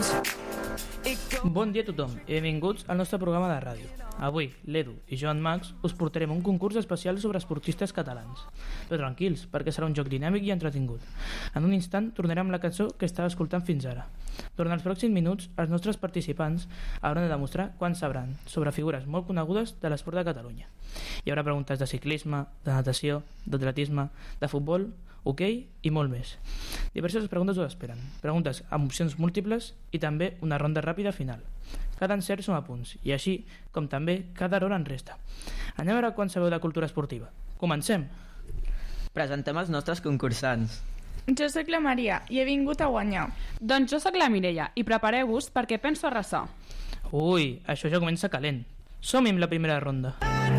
Bon dia a tothom i benvinguts al nostre programa de ràdio. Avui, l'Edu i jo, en Max, us portarem un concurs especial sobre esportistes catalans. Però tranquils, perquè serà un joc dinàmic i entretingut. En un instant tornarem amb la cançó que estava escoltant fins ara. Durant els pròxims minuts, els nostres participants hauran de demostrar quant sabran sobre figures molt conegudes de l'esport de Catalunya. Hi haurà preguntes de ciclisme, de natació, d'atletisme, de futbol, hoquei i molt més. Diverses preguntes us esperen. Preguntes amb opcions múltiples i també una ronda ràpida final. Cada encert suma punts i així com també cada error en resta. Anem a veure quan sabeu de cultura esportiva. Comencem! Presentem els nostres concursants. Jo sóc la Maria i he vingut a guanyar. Doncs jo sóc la Mireia i prepareu-vos perquè penso arrasar. Ui, això ja comença calent. Som-hi amb la primera ronda.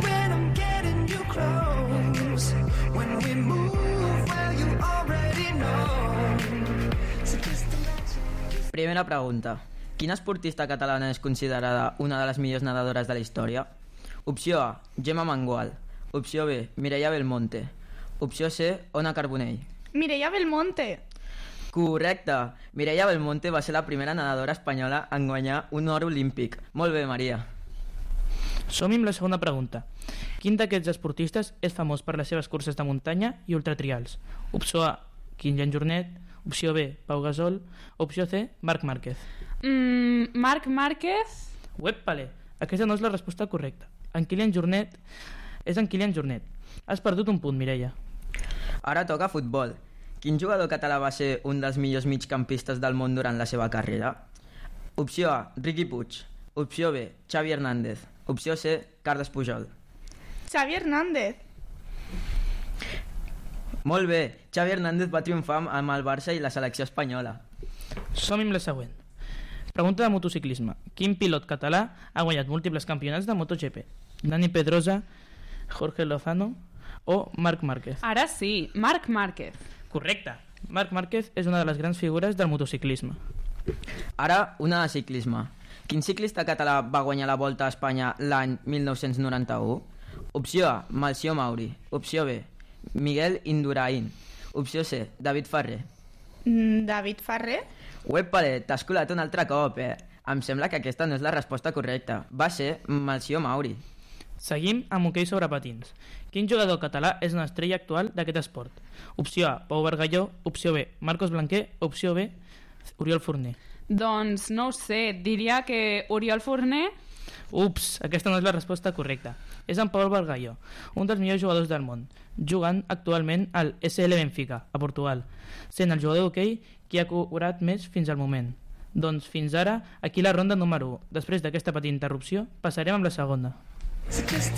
Primera pregunta. Quina esportista catalana és considerada una de les millors nedadores de la història? Opció A, Gemma Mengual. Opció B, Mireia Belmonte. Opció C, Ona Carbonell. Mireia Belmonte! Correcte! Mireia Belmonte va ser la primera nedadora espanyola en guanyar un or olímpic. Molt bé, Maria. Som-hi amb la segona pregunta. Quin d'aquests esportistes és famós per les seves curses de muntanya i ultratrials? Opció A, Kilian Jornet. Opció B, Pau Gasol. Opció C, Marc Márquez. Marc Márquez? Uépale, aquesta no és la resposta correcta. En Kilian Jornet és en Kilian Jornet. Has perdut un punt, Mireia. Ara toca futbol. Quin jugador català va ser un dels millors migcampistes del món durant la seva carrera? Opció A, Riqui Puig. Opció B, Xavi Hernández. Opció C, Carles Pujol. Xavi Hernández! Molt bé, Xavi Hernández va triomfar amb el Barça i la selecció espanyola. Som-hi amb la següent. Pregunta de motociclisme. Quin pilot català ha guanyat múltiples campionats de MotoGP? Dani Pedrosa, Jorge Lozano o Marc Márquez? Ara sí, Marc Márquez. Correcte. Marc Márquez és una de les grans figures del motociclisme. Ara, una de ciclisme. Quin ciclista català va guanyar la Volta a Espanya l'any 1991? Opció A, Melcior Mauri. Opció B, Miguel Indurain. Opció C, David Ferrer. David Ferrer? Uépale, t'has colat un altre cop, Em sembla que aquesta no és la resposta correcta. Va ser Melcior Mauri. Seguim amb hoquei sobre patins. Quin jugador català és una estrella actual d'aquest esport? Opció A, Pau Bargalló. Opció B, Marcos Blanquer. Opció B, Oriol Forner. Doncs no ho sé, diria que Oriol Forner. Ups, aquesta no és la resposta correcta. És en Pau Bargalló, un dels millors jugadors del món, jugant actualment al SL Benfica, a Portugal, sent el jugador d'hoquei qui ha cobrat més fins al moment. Doncs fins ara, aquí la ronda número 1. Després d'aquesta petita interrupció, passarem amb la segona.